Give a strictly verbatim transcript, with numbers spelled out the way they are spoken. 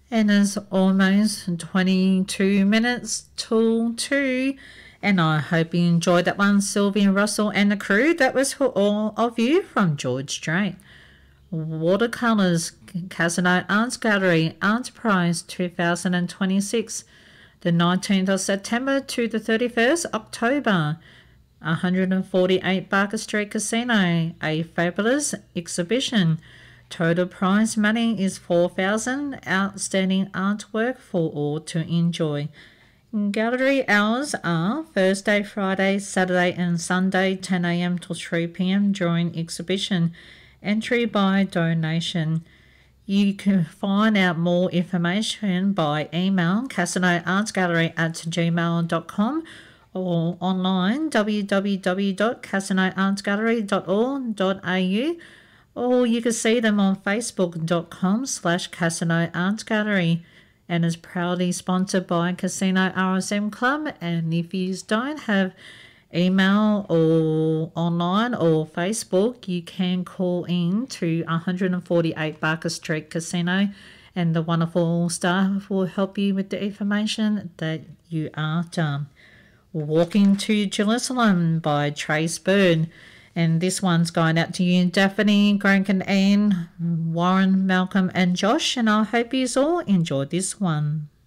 And it's almost twenty-two minutes till two. And I hope you enjoyed that one, Sylvia Russell and the crew. That was for all of you from George Strait. Watercolours, Casino Arts Gallery, Arts Prize twenty twenty-six, the nineteenth of September to the thirty-first October. one forty-eight Barker Street Casino, a fabulous exhibition. Total prize money is four thousand dollars. Outstanding artwork for all to enjoy. Gallery hours are Thursday, Friday, Saturday and Sunday ten a m to three p m during exhibition. Entry by donation. You can find out more information by email casinoartsgallery at gmail dot com or online w w w dot casino arts gallery dot org dot a u, or you can see them on facebook dot com slash casino arts gallery, and is proudly sponsored by Casino R S M Club. And if you don't have email or online or Facebook, you can call in to one forty-eight Barker Street Casino, and the wonderful staff will help you with the information that you are done. Walking to Jerusalem by Trace Bird, and this one's going out to you, Daphne, Greg and Anne, Warren, Malcolm and Josh, and I hope you all enjoyed this one.